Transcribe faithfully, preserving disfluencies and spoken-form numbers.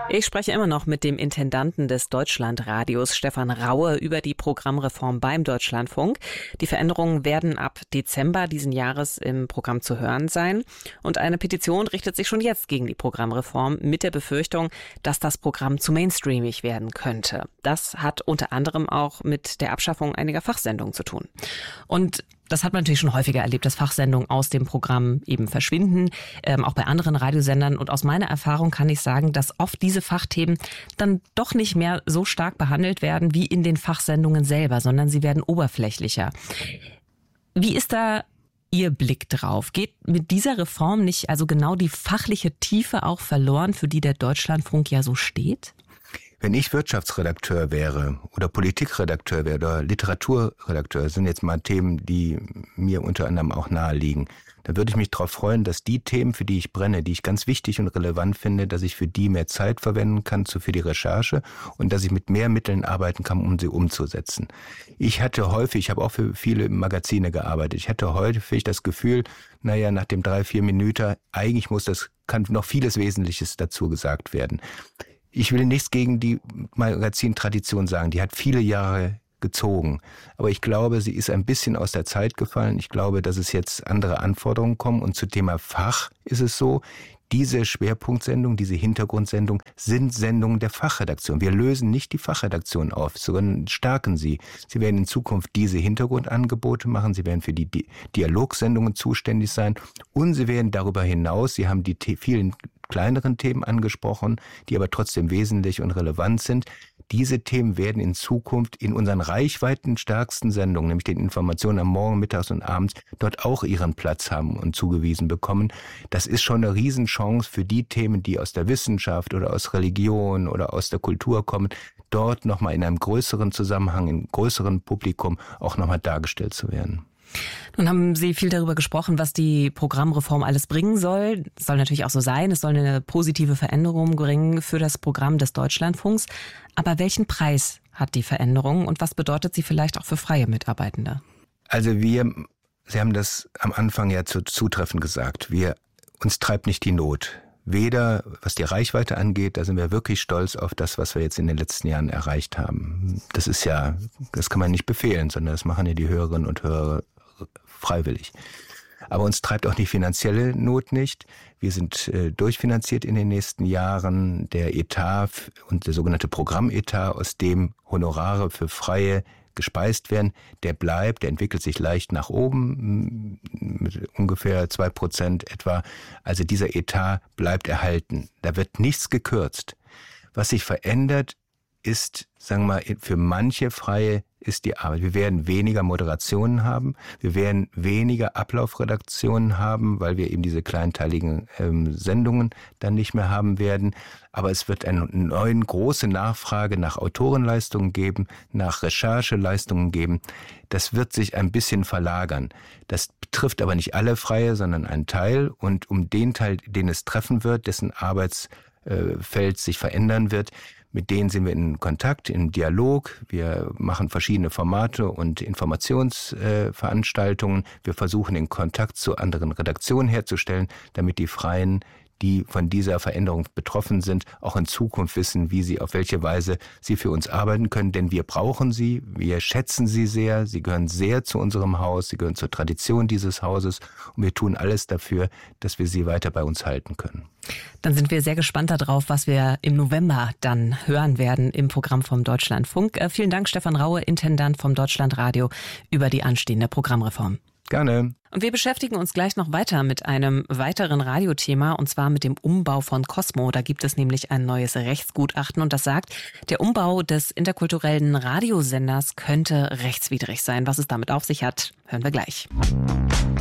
Ich spreche immer noch mit dem Intendanten des Deutschlandradios, Stefan Raue, über die Programmreform beim Deutschlandfunk. Die Veränderungen werden ab Dezember diesen Jahres im Programm zu hören sein. Und eine Petition richtet sich schon jetzt gegen die Programmreform mit der Befürchtung, dass das Programm zu mainstreamig werden könnte. Das hat unter anderem auch mit der Abschaffung einiger Fachsendungen zu tun. Und das hat man natürlich schon häufiger erlebt, dass Fachsendungen aus dem Programm eben verschwinden, ähm, auch bei anderen Radiosendern. Und aus meiner Erfahrung kann ich sagen, dass oft diese Fachthemen dann doch nicht mehr so stark behandelt werden wie in den Fachsendungen selber, sondern sie werden oberflächlicher. Wie ist da Ihr Blick drauf? Geht mit dieser Reform nicht also genau die fachliche Tiefe auch verloren, für die der Deutschlandfunk ja so steht? Wenn ich Wirtschaftsredakteur wäre oder Politikredakteur wäre oder Literaturredakteur, das sind jetzt mal Themen, die mir unter anderem auch nahe liegen, dann würde ich mich darauf freuen, dass die Themen, für die ich brenne, die ich ganz wichtig und relevant finde, dass ich für die mehr Zeit verwenden kann für die Recherche und dass ich mit mehr Mitteln arbeiten kann, um sie umzusetzen. Ich hatte häufig, ich habe auch für viele Magazine gearbeitet, ich hatte häufig das Gefühl, naja, nach dem drei, vier Minuten, eigentlich muss das, kann noch vieles Wesentliches dazu gesagt werden. Ich will nichts gegen die Magazintradition sagen, die hat viele Jahre gezogen. Aber ich glaube, sie ist ein bisschen aus der Zeit gefallen. Ich glaube, dass es jetzt andere Anforderungen kommen. Und zu Thema Fach ist es so, diese Schwerpunktsendung, diese Hintergrundsendung sind Sendungen der Fachredaktion. Wir lösen nicht die Fachredaktion auf, sondern stärken sie. Sie werden in Zukunft diese Hintergrundangebote machen. Sie werden für die Di- Dialogsendungen zuständig sein. Und sie werden darüber hinaus, Sie haben die te- vielen kleineren Themen angesprochen, die aber trotzdem wesentlich und relevant sind. Diese Themen werden in Zukunft in unseren reichweitenstärksten Sendungen, nämlich den Informationen am Morgen, Mittags und Abends, dort auch ihren Platz haben und zugewiesen bekommen. Das ist schon eine Riesenchance für die Themen, die aus der Wissenschaft oder aus Religion oder aus der Kultur kommen, dort nochmal in einem größeren Zusammenhang, in einem größeren Publikum auch nochmal dargestellt zu werden. Nun haben Sie viel darüber gesprochen, was die Programmreform alles bringen soll. Es soll natürlich auch so sein, es soll eine positive Veränderung bringen für das Programm des Deutschlandfunks. Aber welchen Preis hat die Veränderung und was bedeutet sie vielleicht auch für freie Mitarbeitende? Also wir, Sie haben das am Anfang ja zu, zutreffend gesagt, wir, uns treibt nicht die Not. Weder, was die Reichweite angeht, da sind wir wirklich stolz auf das, was wir jetzt in den letzten Jahren erreicht haben. Das ist ja, das kann man nicht befehlen, sondern das machen ja die Hörerinnen und Hörer freiwillig. Aber uns treibt auch die finanzielle Not nicht. Wir sind äh, durchfinanziert in den nächsten Jahren. Der Etat und der sogenannte Programmetat, aus dem Honorare für Freie gespeist werden, der bleibt, der entwickelt sich leicht nach oben, mit ungefähr zwei Prozent etwa. Also dieser Etat bleibt erhalten. Da wird nichts gekürzt. Was sich verändert, ist, sagen wir mal, für manche Freie ist die Arbeit. Wir werden weniger Moderationen haben, wir werden weniger Ablaufredaktionen haben, weil wir eben diese kleinteiligen ähm, Sendungen dann nicht mehr haben werden. Aber es wird eine neue große Nachfrage nach Autorenleistungen geben, nach Rechercheleistungen geben. Das wird sich ein bisschen verlagern. Das betrifft aber nicht alle Freie, sondern einen Teil. Und um den Teil, den es treffen wird, dessen Arbeitsfeld sich verändern wird, mit denen sind wir in Kontakt, im Dialog. Wir machen verschiedene Formate und Informationsveranstaltungen. Wir versuchen, den Kontakt zu anderen Redaktionen herzustellen, damit die Freien, die von dieser Veränderung betroffen sind, auch in Zukunft wissen, wie sie, auf welche Weise sie für uns arbeiten können. Denn wir brauchen sie, wir schätzen sie sehr, sie gehören sehr zu unserem Haus, sie gehören zur Tradition dieses Hauses und wir tun alles dafür, dass wir sie weiter bei uns halten können. Dann sind wir sehr gespannt darauf, was wir im November dann hören werden im Programm vom Deutschlandfunk. Äh, vielen Dank, Stefan Raue, Intendant vom Deutschlandradio, über die anstehende Programmreform. Gerne. Und wir beschäftigen uns gleich noch weiter mit einem weiteren Radiothema, und zwar mit dem Umbau von Cosmo. Da gibt es nämlich ein neues Rechtsgutachten und das sagt, der Umbau des interkulturellen Radiosenders könnte rechtswidrig sein. Was es damit auf sich hat, hören wir gleich.